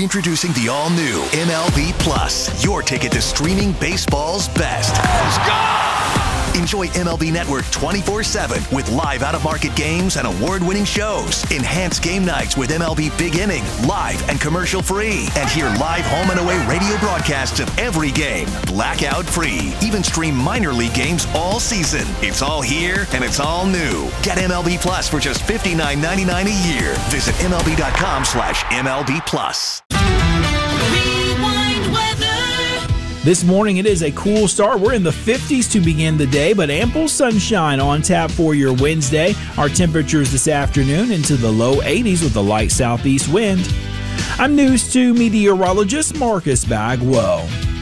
Introducing the all-new MLB Plus, your ticket to streaming baseball's best. Let's go! Enjoy MLB Network 24/7 with live out-of-market games and award-winning shows. Enhance game nights with MLB Big Inning, live and commercial-free. And hear live home and away radio broadcasts of every game, blackout-free. Even stream minor league games all season. It's all here and it's all new. Get MLB Plus for just $59.99 a year. Visit MLB.com/MLB Plus. This morning, it is a cool start. We're in the 50s to begin the day, but ample sunshine on tap for your Wednesday. Our temperatures this afternoon into the low 80s with a light southeast wind. I'm News 2 meteorologist Marcus Bagwell.